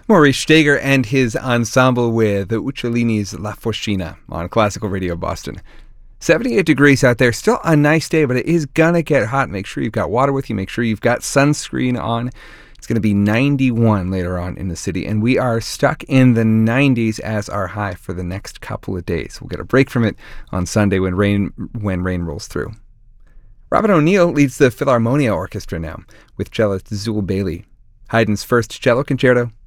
Maurice Steger and his ensemble with Uccellini's La Fuscina on Classical Radio Boston. 78 degrees out there. Still a nice day, but it is going to get hot. Make sure you've got water with you. Make sure you've got sunscreen on. It's going to be 91 later on in the city, and we are stuck in the 90s as our high for the next couple of days. We'll get a break from it on Sunday when rain rolls through. Robin O'Neill leads the Philharmonia Orchestra now with cellist Zool Bailey. Haydn's first cello concerto